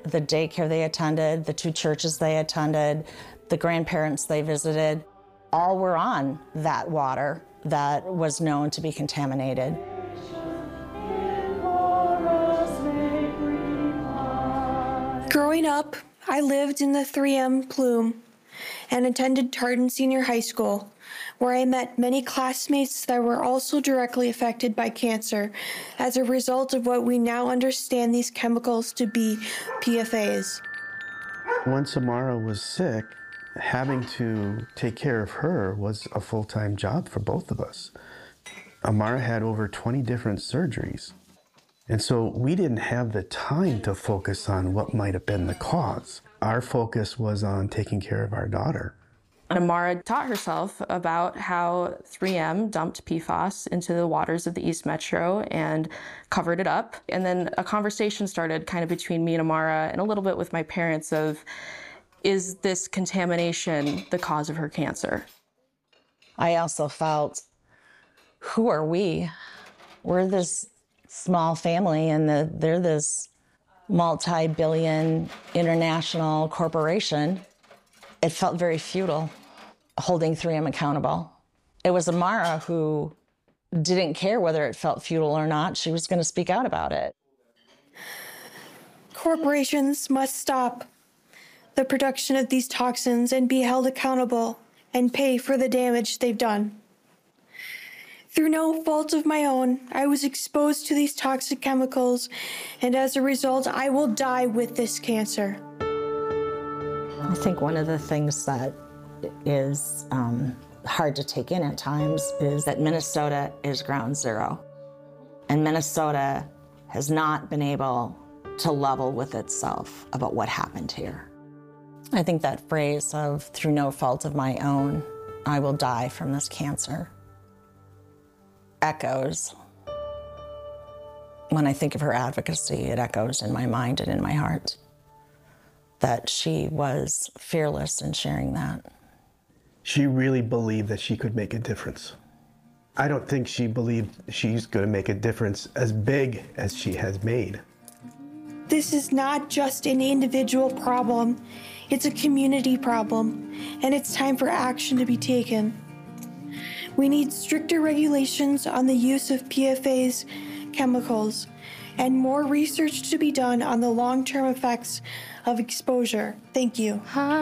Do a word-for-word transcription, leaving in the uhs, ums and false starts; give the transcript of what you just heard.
the daycare they attended, the two churches they attended, the grandparents they visited, all were on that water that was known to be contaminated. Growing up, I lived in the three M plume and attended Tartan Senior High School, where I met many classmates that were also directly affected by cancer as a result of what we now understand these chemicals to be, P F As. Once Amara was sick, having to take care of her was a full-time job for both of us. Amara had over twenty different surgeries. And so we didn't have the time to focus on what might have been the cause. Our focus was on taking care of our daughter. Amara taught herself about how three M dumped P FAS into the waters of the East Metro and covered it up. And then a conversation started kind of between me and Amara and a little bit with my parents of, is this contamination the cause of her cancer? I also felt, who are we? We're this small family, and the, they're this multi-billion international corporation. It felt very futile, holding three M accountable. It was Amara who didn't care whether it felt futile or not. She was going to speak out about it. Corporations must stop the production of these toxins and be held accountable and pay for the damage they've done. Through no fault of my own, I was exposed to these toxic chemicals, and as a result, I will die with this cancer. I think one of the things that is um, hard to take in at times is that Minnesota is ground zero. And Minnesota has not been able to level with itself about what happened here. I think that phrase of, through no fault of my own, I will die from this cancer, echoes. When I think of her advocacy, it echoes in my mind and in my heart that she was fearless in sharing that. She really believed that she could make a difference. I don't think she believed she's going to make a difference as big as she has made. This is not just an individual problem, it's a community problem, and it's time for action to be taken. We need stricter regulations on the use of P F As, chemicals, and more research to be done on the long-term effects of exposure. Thank you.